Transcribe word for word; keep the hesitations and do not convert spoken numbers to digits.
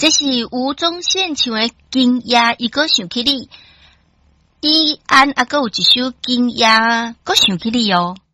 这是吴宗宪唱的《今夜伊个想起你》，伊安啊，阁有一首《今夜》，阁想起你哦。